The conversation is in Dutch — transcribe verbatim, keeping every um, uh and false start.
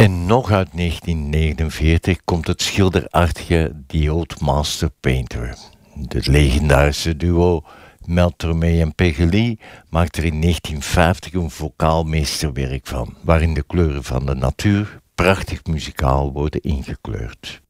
En nog uit negentien negenenveertig komt het schilderachtige The Old Master Painter. Het legendarische duo Mel Tormé en Peggy Lee maakt er in negentien vijftig een vocaal meesterwerk van, waarin de kleuren van de natuur prachtig muzikaal worden ingekleurd.